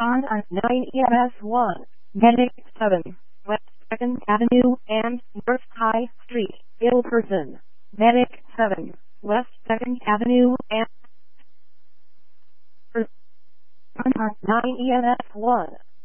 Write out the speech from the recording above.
on 9 EMS 1, Medic 7, West 2nd Avenue and North High Street, ill person. Medic 7, West 2nd Avenue and on 9 EMS 1.